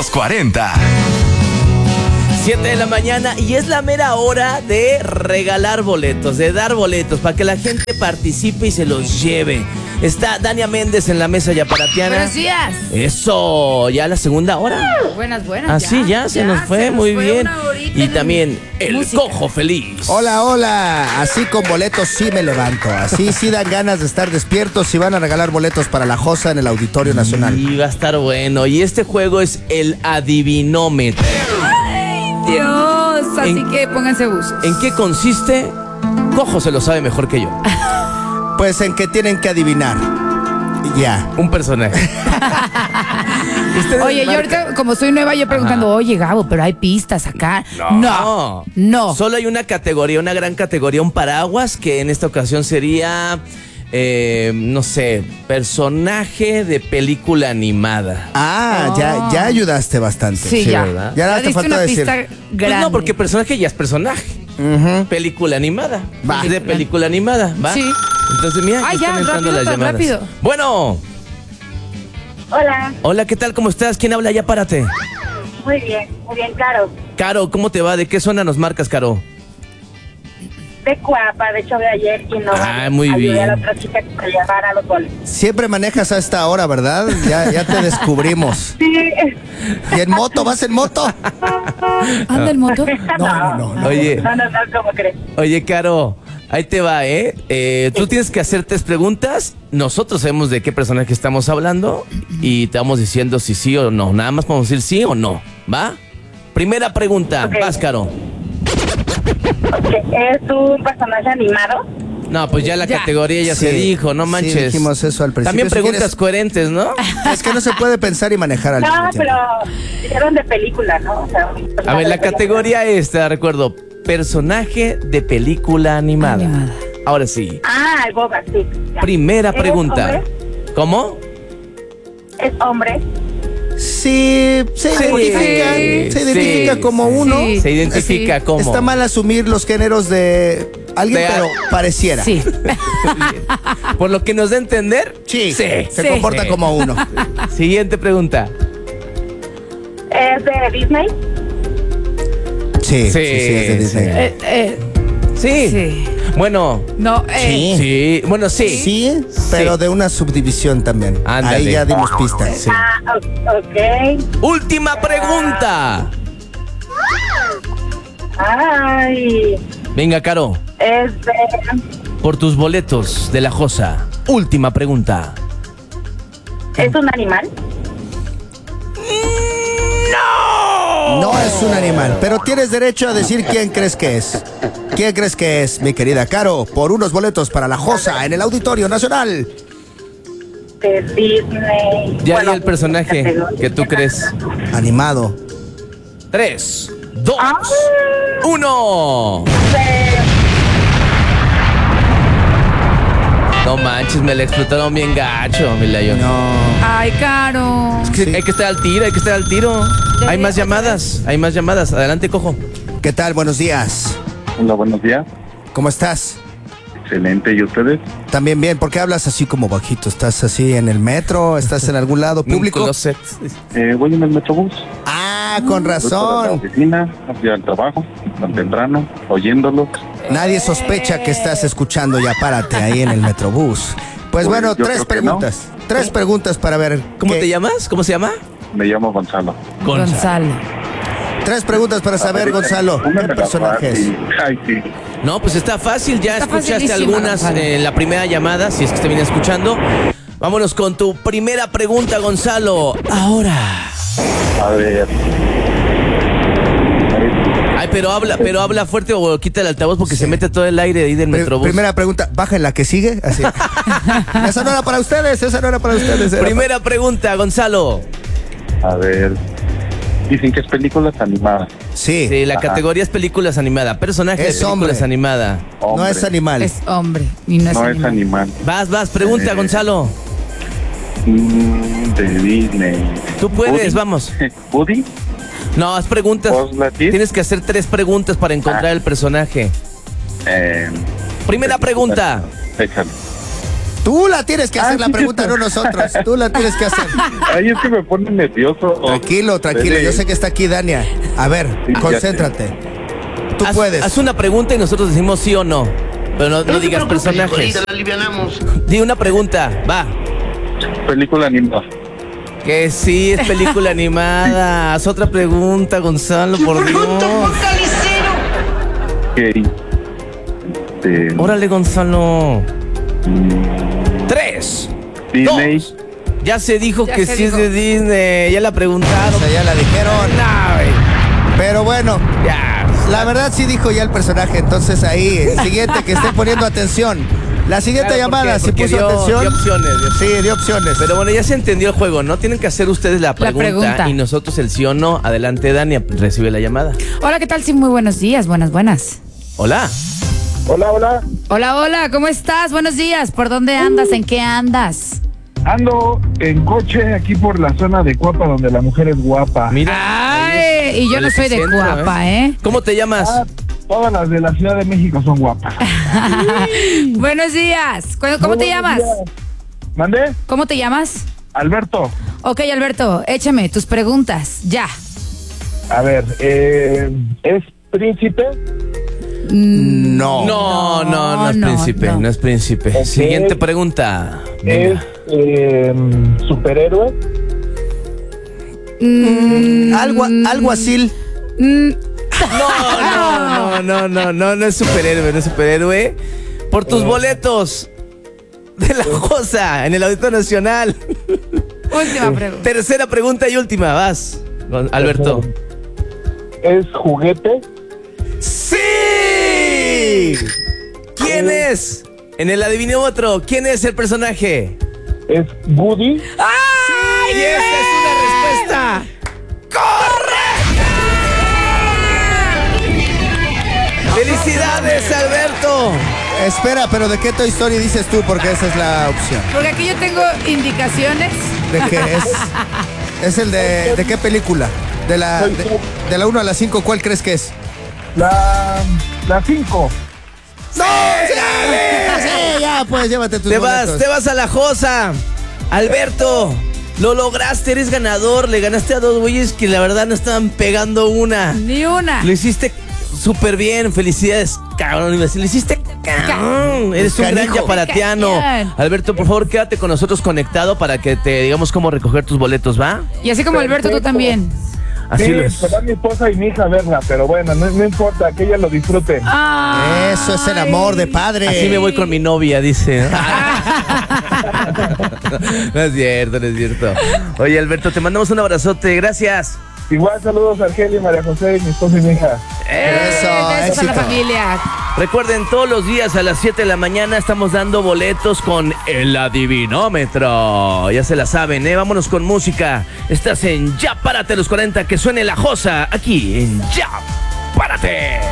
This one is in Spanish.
los 40. 7 de la mañana y es la mera hora de regalar boletos, de dar boletos para que la gente participe y se los lleve. Está Dania Méndez en la mesa yaparatiana. Buenos días. Eso, ya la segunda hora. Buenas. Ah, sí, ya se nos fue, muy bien. Y también el música. Cojo Feliz. Hola, así con boletos sí me levanto. Así sí dan ganas de estar despiertos y van a regalar boletos para la Josa en el Auditorio Nacional. Y va a estar bueno. Y este juego es el adivinómetro. Dios, así que pónganse buzos. ¿En qué consiste? Cojo se lo sabe mejor que yo. Pues en que tienen que adivinar. Ya. Un personaje. Oye, yo ahorita, como soy nueva, yo preguntando, oye, Gabo, pero hay pistas acá. No. Solo hay una categoría, una gran categoría, un paraguas, que en esta ocasión sería, no sé, personaje de película animada. Ya ayudaste bastante. Sí, ya. ¿verdad? Ya nada te diste falta una decir. pista Pues grande. no, porque personaje ya es personaje. Película animada. Va. Es de película animada, ¿va? Sí. Entonces, mira, Ay, aquí ya, están entrando rápido, las tan llamadas. rápido. Bueno. Hola, ¿Qué tal? ¿Cómo estás? ¿Quién habla? Ya párate. muy bien, Caro. Caro, ¿cómo te va? ¿De qué zona nos marcas, Caro? De Cuapa, de hecho de ayer y no. Muy ayudé bien. a la otra chica que se llevara los goles. Siempre manejas a esta hora, ¿verdad? Ya te descubrimos. Sí. ¿Y en moto? ¿Vas en moto? ¿Anda el motor? No. Oye, No, ¿cómo crees? oye, Caro, ahí te va, tú tienes que hacer 3 preguntas. Nosotros sabemos de qué personaje estamos hablando y te vamos diciendo si sí o no. Nada más podemos decir sí o no, ¿va? Primera pregunta, Ok. vas, Caro. ¿Es un personaje animado? No, pues ya la Ya. categoría ya Sí, se dijo, no sí, manches. dijimos eso al principio. También Si preguntas quieres- coherentes, ¿no? Es que no se puede pensar y manejar al No, mismo tiempo. pero dijeron de película, ¿no? O sea, un A personaje ver, la de película. categoría esta, recuerdo, personaje de película animada. Ahora sí, Ah, el Boba, sí. ya. primera ¿Es pregunta. hombre? ¿Cómo? ¿Es hombre? Sí, se identifica sí, como sí. uno. Sí. Se identifica como. Está mal asumir los géneros de alguien, De- pero pareciera. Sí. Por lo que nos da a entender. Sí, se Sí. comporta Sí. como uno. Siguiente pregunta. ¿Es de Disney? Sí, es de Disney. Sí. Sí. Bueno, No, sí. Bueno, sí. Sí, pero de una subdivisión también. Ándale. Ahí ya dimos pistas. Sí. Ah, ok. Última pregunta. Ay, Venga, Caro, es de... por tus boletos de la Josa. Última pregunta. ¿Es un animal? No es un animal, pero tienes derecho a decir quién crees que es. ¿Quién crees que es, mi querida Caro? Por unos boletos para la Josa en el Auditorio Nacional. De Disney. Ya Bueno, hay el personaje categoría. que tú crees. Animado. 3, 2, Ah. 1. No manches, me la explotaron bien gacho, mi Layo. No. Ay, Caro. Sí. Hay que estar al tiro, Ya, Hay ya, más llamadas, Adelante, Cojo. ¿Qué tal? Buenos días. Hola, buenos días. ¿Cómo estás? Excelente, ¿y ustedes? También bien. ¿Por qué hablas así como bajito? ¿Estás así en el metro? ¿Estás en algún lado público? Un closet. Voy en el Metrobús. Ah, con Voy para la razón. oficina, hacia el trabajo, tan temprano, oyéndolos. Nadie sospecha que estás escuchando Ya Párate ahí en el Metrobús. Pues Pues, bueno, yo 3 creo que preguntas. 3 preguntas para ver. ¿Cómo qué- te llamas? ¿Cómo se llama? Me llamo Gonzalo. Gonzalo. 3 preguntas para saber, Gonzalo, Una ¿qué me la personaje es? fácil. Ay, sí. No, pues está fácil, ya Está escuchaste facilísima, algunas Gonzalo. en la primera llamada, si es que te viene escuchando. Vámonos con tu primera pregunta, Gonzalo. Ahora. A ver. Ay, pero habla fuerte o quita el altavoz porque se mete todo el aire ahí del Metrobús. Primera pregunta, baja en la que sigue. Así. Esa no era para ustedes, era Primera pregunta, Gonzalo. A ver. Dicen que es películas animadas. Sí, Sí, la Ajá. categoría es películas animada. Personaje de Es películas hombre. animada. no Hombre. es animal. Es hombre y no es No es animal. animal. Vas, pregunta, Gonzalo. De Disney. Tú puedes, Woody. vamos. ¿Woody? No, haz preguntas. ¿Buzz Lightyear? Tienes que hacer 3 preguntas para encontrar el personaje. Eh, Primera pregunta. Échale. Tú la tienes que hacer la pregunta, no nosotros. Tú la tienes que hacer. Ay, es que me pone nervioso. Tranquilo. Yo sé que está aquí Dania. A ver, Sí, concéntrate. Tú puedes. Haz una pregunta y nosotros decimos sí o no. Pero no digas personajes. Di una pregunta, va. Película animada. Que sí, es película animada. Haz otra pregunta, Gonzalo, por Dios. Ok. Órale, Gonzalo. 3, Disney. 2. Ya se dijo Ya que se sí dijo. es de Disney. Ya la preguntaron. O sea, ya la dijeron. No, güey. Pero bueno, Ya. la verdad sí dijo ya el personaje. Entonces ahí, el siguiente que estén poniendo atención. La siguiente Claro, llamada, si porque puso dio atención. opciones. Sí, dio opciones. Pero bueno, ya se entendió el juego, ¿no? Tienen que hacer ustedes la pregunta y nosotros el sí o no. Adelante, Dani, recibe la llamada. Hola, ¿qué tal? Sí, muy buenos días. Buenas. Hola. Hola. Hola, ¿cómo estás? Buenos días. ¿Por dónde andas? ¿En qué andas? Ando en coche aquí por la zona de Cuapa, donde la mujer es guapa. Mira. Ay, y yo no soy de Epicentro, Cuapa, ¿eh? ¿Cómo te llamas? Todas las de la Ciudad de México son guapas. Buenos días. ¿Cómo te llamas? ¿Mandé? ¿Cómo te llamas? Alberto. Ok, Alberto, échame tus preguntas. Ya. A ver, ¿es príncipe? No. No es príncipe, no es príncipe. Ok. Siguiente pregunta. ¿Es superhéroe? Algo así. No es superhéroe, Por tus boletos de la Josa en el Auditorio Nacional. Última pregunta. Tercera pregunta y última, vas, Alberto. ¿Es juguete? ¡Sí! ¿Quién es? En el adivinómetro, ¿quién es el personaje? ¿Es Woody? ¡Ay! ¡Esa es una respuesta! ¡Correcta! ¡Felicidades, Alberto! Espera, pero ¿de qué Toy Story dices tú? Porque esa es la opción. Porque aquí yo tengo indicaciones. ¿De qué es? ¿Es el de qué película? De la 1 a la 5, ¿cuál crees que es? La 5. ¡No! ¡Sí, ya, pues llévate tus boletos. Te vas a la Josa. Alberto, lo lograste, eres ganador. Le ganaste a dos güeyes que la verdad no estaban pegando una. Ni una. Lo hiciste súper bien. Felicidades, cabrón. Lo hiciste cabrón. Eres un gran Canijo. yaparatiano. Cañón. Alberto, por favor, quédate con nosotros conectado para que te digamos cómo recoger tus boletos, ¿va? Y así como Alberto, tú también. Así Sí, lo es. se va mi esposa y mi hija a verla, pero bueno, no importa, que ella lo disfrute. Eso es el amor de padre. Así me voy con mi novia, dice. No es cierto. Oye, Alberto, te mandamos un abrazote. Gracias. Igual saludos a Argelia, María José, mi esposa y mi hija. Eso, Besos a la éxito. familia. Recuerden, todos los días a las 7 de la mañana estamos dando boletos con el adivinómetro. Ya se la saben, ¿eh? Vámonos con música. Estás en Ya Párate los 40, que suene la Josa aquí en Ya Párate.